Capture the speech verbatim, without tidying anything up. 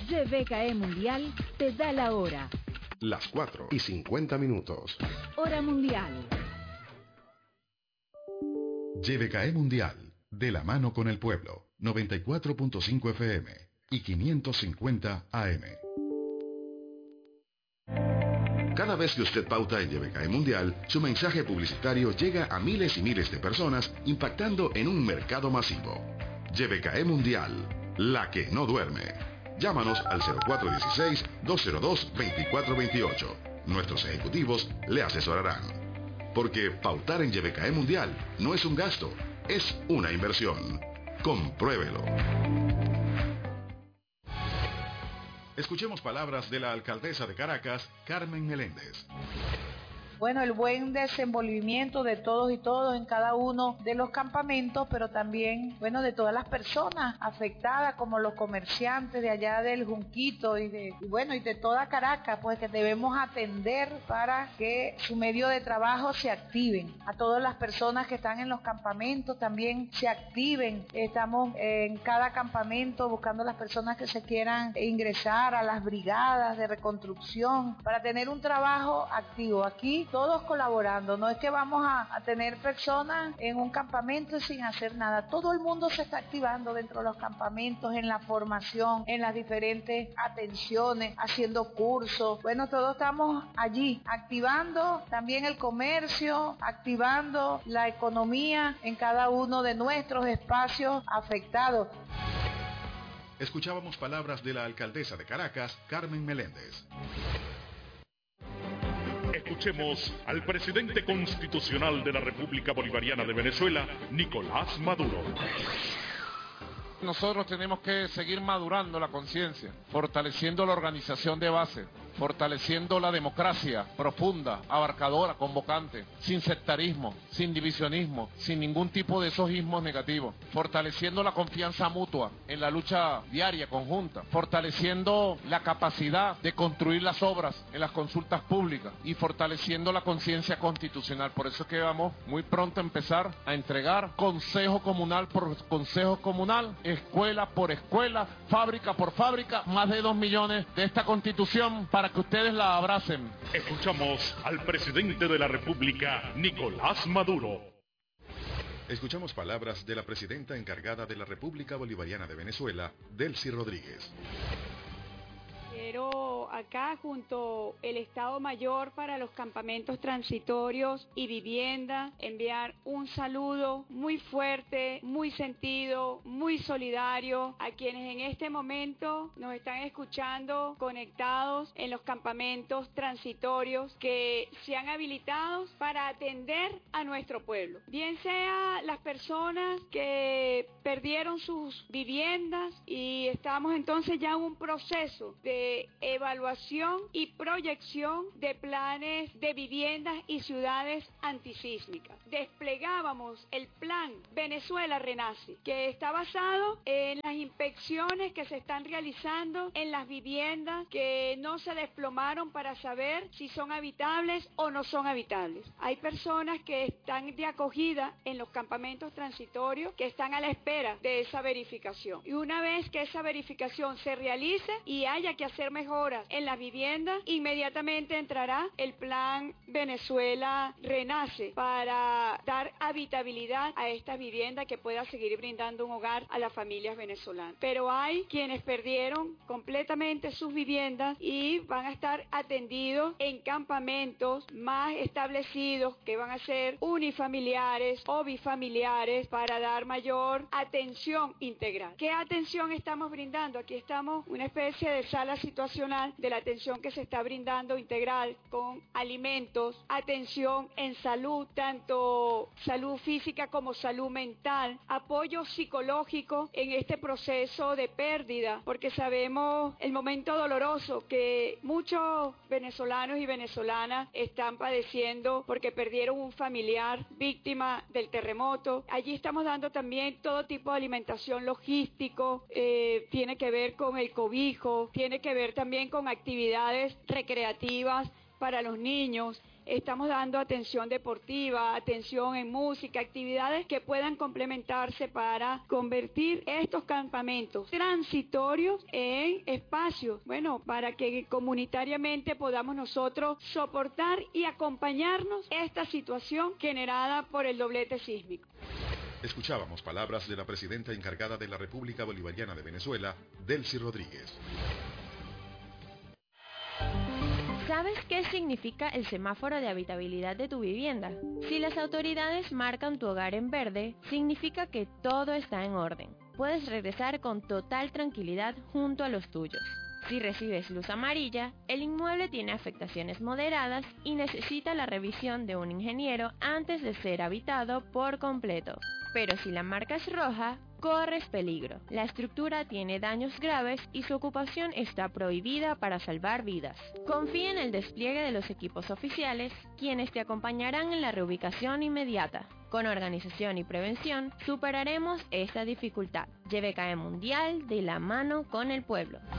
Y B K E Mundial te da la hora. Las cuatro y cincuenta minutos. Hora mundial. Y B K E Mundial, de la mano con el pueblo, noventa y cuatro punto cinco F M y quinientos cincuenta A M. Cada vez que usted pauta en Y B K E Mundial, su mensaje publicitario llega a miles y miles de personas, impactando en un mercado masivo. Y B K E Mundial, la que no duerme. Llámanos al cero cuatro uno seis, dos cero dos, dos cuatro dos ocho. Nuestros ejecutivos le asesorarán. Porque pautar en Y B K E Mundial no es un gasto, es una inversión. Compruébelo. Escuchemos palabras de la alcaldesa de Caracas, Carmen Meléndez. Bueno, el buen desenvolvimiento de todos y todos en cada uno de los campamentos, pero también, bueno, de todas las personas afectadas, como los comerciantes de allá del Junquito y de, y bueno, y de toda Caracas, pues que debemos atender para que su medio de trabajo se activen. A todas las personas que están en los campamentos también se activen. Estamos en cada campamento buscando las personas que se quieran ingresar a las brigadas de reconstrucción para tener un trabajo activo. Aquí todos colaborando, no es que vamos a, a tener personas en un campamento sin hacer nada, todo el mundo se está activando dentro de los campamentos, en la formación, en las diferentes atenciones, haciendo cursos, bueno, todos estamos allí, activando también el comercio, activando la economía en cada uno de nuestros espacios afectados. Escuchábamos palabras de la alcaldesa de Caracas, Carmen Meléndez. Escuchemos al presidente constitucional de la República Bolivariana de Venezuela, Nicolás Maduro. Nosotros tenemos que seguir madurando la conciencia, fortaleciendo la organización de base, fortaleciendo la democracia profunda, abarcadora, convocante, sin sectarismo, sin divisionismo, sin ningún tipo de esos ismos negativos, fortaleciendo la confianza mutua en la lucha diaria, conjunta, fortaleciendo la capacidad de construir las obras en las consultas públicas y fortaleciendo la conciencia constitucional. Por eso es que vamos muy pronto a empezar a entregar consejo comunal por consejo comunal, escuela por escuela, fábrica por fábrica, más de dos millones de esta constitución para que ustedes la abracen. Escuchamos al presidente de la República, Nicolás Maduro. Escuchamos palabras de la presidenta encargada de la República Bolivariana de Venezuela, Delcy Rodríguez. Quiero acá junto el Estado Mayor para los campamentos transitorios y vivienda enviar un saludo muy fuerte, muy sentido, muy solidario a quienes en este momento nos están escuchando conectados en los campamentos transitorios que se han habilitado para atender a nuestro pueblo. Bien sea las personas que perdieron sus viviendas y estamos entonces ya en un proceso de evaluación y proyección de planes de viviendas y ciudades antisísmicas. Desplegábamos el plan Venezuela Renace, que está basado en las inspecciones que se están realizando en las viviendas que no se desplomaron para saber si son habitables o no son habitables. Hay personas que están de acogida en los campamentos transitorios que están a la espera de esa verificación. Y una vez que esa verificación se realice y haya que hacer mejoras en las viviendas, inmediatamente entrará el plan Venezuela Renace para dar habitabilidad a estas viviendas que pueda seguir brindando un hogar a las familias venezolanas. Pero hay quienes perdieron completamente sus viviendas y van a estar atendidos en campamentos más establecidos que van a ser unifamiliares o bifamiliares para dar mayor atención integral. ¿Qué atención estamos brindando? Aquí estamos una especie de sala situacional de la atención que se está brindando integral con alimentos, atención en salud, tanto salud física como salud mental, apoyo psicológico en este proceso de pérdida, porque sabemos el momento doloroso que muchos venezolanos y venezolanas están padeciendo porque perdieron un familiar víctima del terremoto. Allí estamos dando también todo tipo de alimentación logístico, eh, tiene que ver con el cobijo, tiene que ver también con actividades recreativas para los niños. estamos dando atención deportiva, atención en música, actividades que puedan complementarse para convertir estos campamentos transitorios en espacios, bueno, para que comunitariamente podamos nosotros soportar y acompañarnos esta situación generada por el doblete sísmico. Escuchábamos palabras de la presidenta encargada de la República Bolivariana de Venezuela, Delcy Rodríguez. ¿Sabes qué significa el semáforo de habitabilidad de tu vivienda? Si las autoridades marcan tu hogar en verde, significa que todo está en orden. Puedes regresar con total tranquilidad junto a los tuyos. Si recibes luz amarilla, el inmueble tiene afectaciones moderadas y necesita la revisión de un ingeniero antes de ser habitado por completo. Pero si la marca es roja, corres peligro. La estructura tiene daños graves y su ocupación está prohibida para salvar vidas. Confía en el despliegue de los equipos oficiales, quienes te acompañarán en la reubicación inmediata. Con organización y prevención, superaremos esta dificultad. G B K E Mundial, de la mano con el pueblo.